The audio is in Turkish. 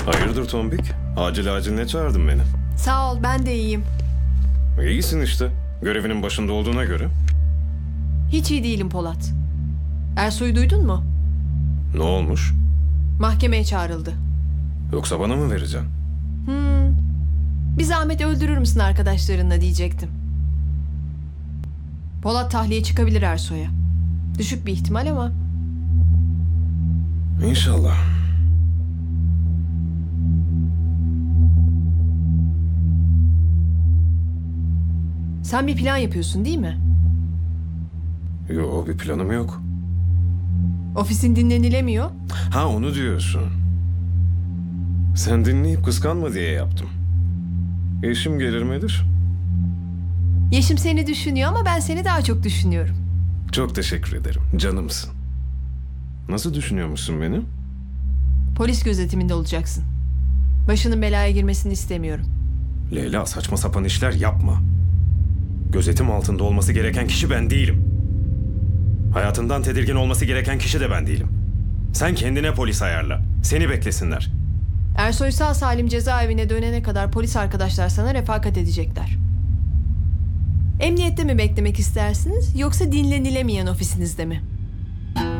Hayırdır Tombik? Acil ne çağırdın beni? Sağ ol, ben de iyiyim. İyisin işte. Görevinin başında olduğuna göre. Hiç iyi değilim Polat. Ersoy'u duydun mu? Ne olmuş? Mahkemeye çağrıldı. Yoksa bana mı vereceksin? Bir zahmet öldürür müsün arkadaşlarınla diyecektim. Polat tahliye çıkabilir Ersoy'a. Düşük bir ihtimal ama. İnşallah. Sen bir plan yapıyorsun değil mi? Yo, bir planım yok. Ofisin dinlenilemiyor. Ha, onu diyorsun. Sen dinleyip kıskanma diye yaptım. Eşim gelirmedir. Yeşim seni düşünüyor ama ben seni daha çok düşünüyorum. Çok teşekkür ederim. Canımsın. Nasıl düşünüyormuşsun beni? Polis gözetiminde olacaksın. Başının belaya girmesini istemiyorum. Leyla, saçma sapan işler yapma. Gözetim altında olması gereken kişi ben değilim. Hayatından tedirgin olması gereken kişi de ben değilim. Sen kendine polis ayarla. Seni beklesinler. Ersoy sağ salim cezaevine dönene kadar polis arkadaşlar sana refakat edecekler. Emniyette mi beklemek istersiniz yoksa dinlenilemeyen ofisinizde mi?